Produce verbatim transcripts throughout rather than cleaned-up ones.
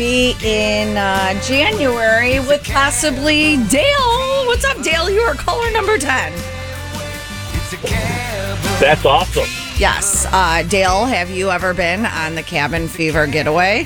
Be in uh, January with possibly Dale. What's up, Dale? You are caller number ten. That's awesome. Yes. Uh, Dale, have you ever been on the Cabin Fever getaway?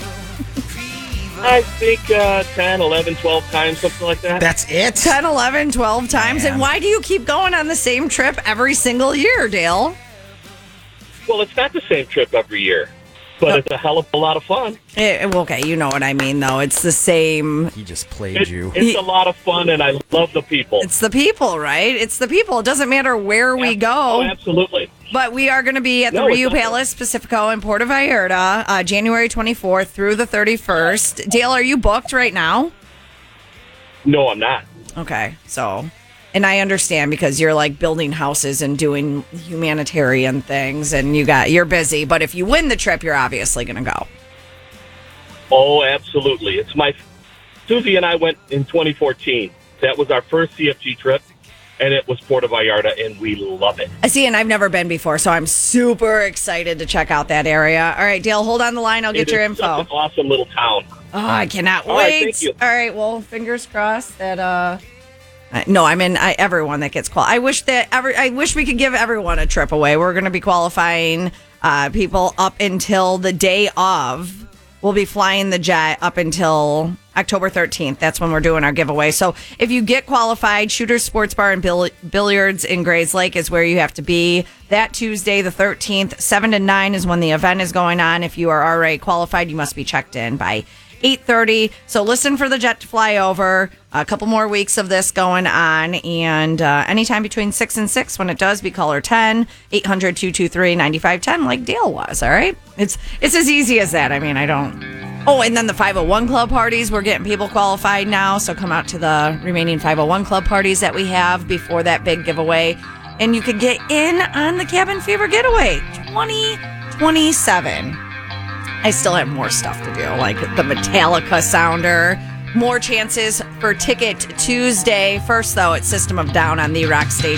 I think uh, ten, eleven, twelve times, something like that. That's it? ten, eleven, twelve times. Man. And why do you keep going on the same trip every single year, Dale? Well, it's not the same trip every year, but No. it's a hell of a lot of fun. Eh, okay, you know what I mean, though. It's the same. He just played It, you. it's a lot of fun, and I love the people. It's the people, right? It's the people. It doesn't matter where we Oh, go. absolutely. But we are going to be at the No, it Rio doesn't. Palace Pacifico in Puerto Vallarta, uh, January twenty-fourth through the thirty-first. Dale, are you booked right now? No, I'm not. Okay, so, and I understand because you're like building houses and doing humanitarian things, and you got you're busy. But if you win the trip, you're obviously going to go. Oh, absolutely. It's my Susie and I went in twenty fourteen. That was our first C F G trip, and it was Puerto Vallarta, and we love it. I see, and I've never been before, so I'm super excited to check out that area. All right, Dale, hold on the line. I'll get It your is info. such an awesome little town. Oh, I cannot All wait. right, thank you. All right, well, fingers crossed that uh I- no, I mean I, everyone that gets qual. I wish that every I wish we could give everyone a trip away. We're going to be qualifying uh people up until the day of. We'll be flying the jet up until October thirteenth. That's when we're doing our giveaway. So if you get qualified, Shooters Sports Bar and Bill- Billiards in Grays Lake is where you have to be. That Tuesday, the thirteenth, seven to nine is when the event is going on. If you are already qualified, you must be checked in by eight thirty. So listen for the jet to fly over. A couple more weeks of this going on. And uh, anytime between six and six, when it does, be caller ten, eight hundred, two two three, nine five one zero, like Dale was, all right? It's it's as easy as that. I mean, I don't... Oh, and then the five oh one Club parties. We're getting people qualified now. So come out to the remaining five oh one Club parties that we have before that big giveaway. And you could get in on the Cabin Fever getaway twenty twenty-seven. I still have more stuff to do, like the Metallica sounder. More chances for Ticket Tuesday. First, though, it's System of a Down on the Rock Station.